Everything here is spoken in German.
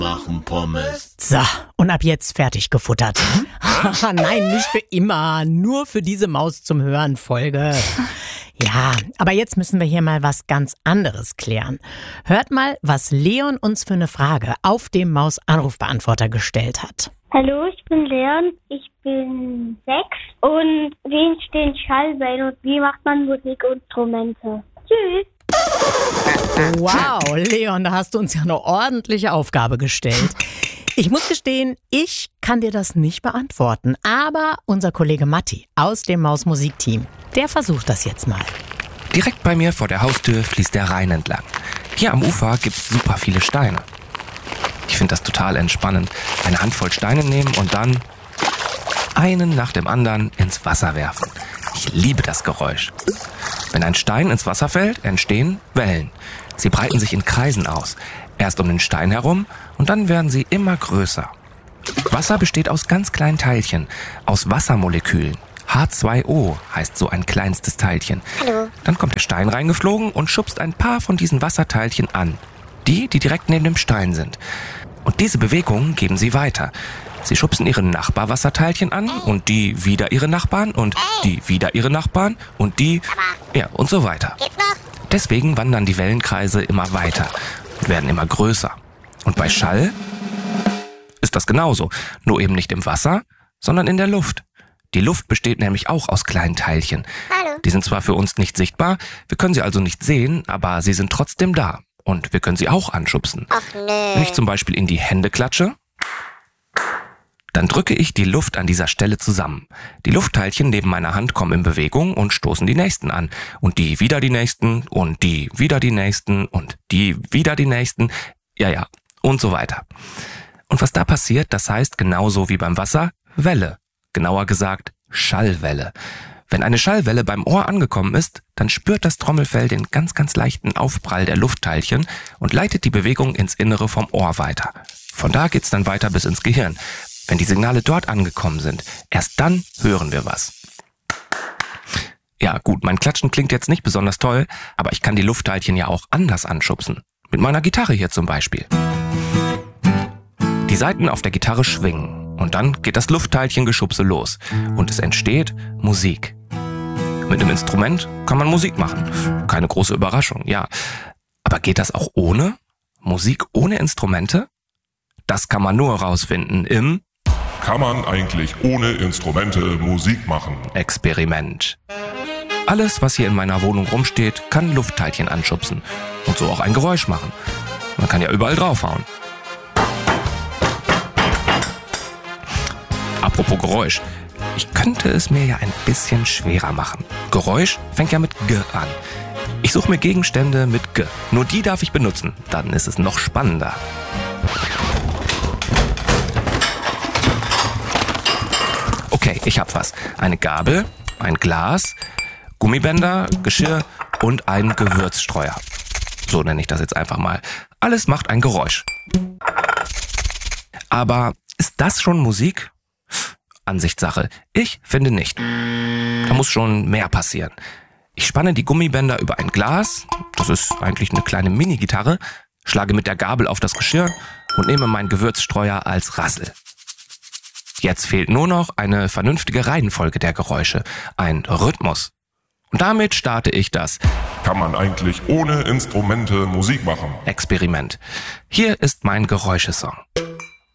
machen Pommes. So, und ab jetzt fertig gefuttert. Nein, nicht für immer, nur für diese Maus zum Hören Folge. Ja, aber jetzt müssen wir hier mal was ganz anderes klären. Hört mal, was Leon uns für eine Frage auf dem Maus-Anrufbeantworter gestellt hat. Hallo, ich bin Leon, ich bin 6 und wie entstehen Schallwellen und wie macht man Musikinstrumente? Tschüss! Wow, Leon, da hast du uns ja eine ordentliche Aufgabe gestellt. Ich muss gestehen, ich kann dir das nicht beantworten, aber unser Kollege Matti aus dem Maus-Musikteam, der versucht das jetzt mal. Direkt bei mir vor der Haustür fließt der Rhein entlang. Hier am Ufer gibt's super viele Steine. Ich finde das total entspannend. Eine Handvoll Steine nehmen und dann einen nach dem anderen ins Wasser werfen. Ich liebe das Geräusch. Wenn ein Stein ins Wasser fällt, entstehen Wellen. Sie breiten sich in Kreisen aus. Erst um den Stein herum und dann werden sie immer größer. Wasser besteht aus ganz kleinen Teilchen, aus Wassermolekülen. H2O heißt so ein kleinstes Teilchen. Hallo. Dann kommt der Stein reingeflogen und schubst ein paar von diesen Wasserteilchen an. Die direkt neben dem Stein sind. Und diese Bewegungen geben sie weiter. Sie schubsen ihre Nachbarwasserteilchen an und die wieder ihre Nachbarn und die wieder ihre Nachbarn und die, ja, und so weiter. Geht's noch? Deswegen wandern die Wellenkreise immer weiter und werden immer größer. Und bei Schall ist das genauso, nur eben nicht im Wasser, sondern in der Luft. Die Luft besteht nämlich auch aus kleinen Teilchen. Hallo. Die sind zwar für uns nicht sichtbar, wir können sie also nicht sehen, aber sie sind trotzdem da. Und wir können sie auch anschubsen. Ach nee. Wenn ich zum Beispiel in die Hände klatsche, dann drücke ich die Luft an dieser Stelle zusammen. Die Luftteilchen neben meiner Hand kommen in Bewegung und stoßen die nächsten an. Und die wieder die nächsten und die wieder die nächsten und die wieder die nächsten. Ja, und so weiter. Und was da passiert, das heißt genauso wie beim Wasser Welle. Genauer gesagt Schallwelle. Wenn eine Schallwelle beim Ohr angekommen ist, dann spürt das Trommelfell den ganz, ganz leichten Aufprall der Luftteilchen und leitet die Bewegung ins Innere vom Ohr weiter. Von da geht's dann weiter bis ins Gehirn. Wenn die Signale dort angekommen sind, erst dann hören wir was. Ja gut, mein Klatschen klingt jetzt nicht besonders toll, aber ich kann die Luftteilchen ja auch anders anschubsen. Mit meiner Gitarre hier zum Beispiel. Die Saiten auf der Gitarre schwingen und dann geht das Luftteilchengeschubse los und es entsteht Musik. Mit einem Instrument kann man Musik machen. Keine große Überraschung, ja. Aber geht das auch ohne? Musik ohne Instrumente? Das kann man nur rausfinden im Kann man eigentlich ohne Instrumente Musik machen? Experiment. Alles, was hier in meiner Wohnung rumsteht, kann Luftteilchen anschubsen und so auch ein Geräusch machen. Man kann ja überall draufhauen. Apropos Geräusch. Ich könnte es mir ja ein bisschen schwerer machen. Geräusch fängt ja mit G an. Ich suche mir Gegenstände mit G. Nur die darf ich benutzen. Dann ist es noch spannender. Okay, ich hab was. Eine Gabel, ein Glas, Gummibänder, Geschirr und ein Gewürzstreuer. So nenne ich das jetzt einfach mal. Alles macht ein Geräusch. Aber ist das schon Musik? Ansichtssache. Ich finde nicht. Da muss schon mehr passieren. Ich spanne die Gummibänder über ein Glas, das ist eigentlich eine kleine Mini-Gitarre, schlage mit der Gabel auf das Geschirr und nehme meinen Gewürzstreuer als Rassel. Jetzt fehlt nur noch eine vernünftige Reihenfolge der Geräusche, ein Rhythmus. Und damit starte ich das Kann man eigentlich ohne Instrumente Musik machen? Experiment. Hier ist mein Geräuschesong.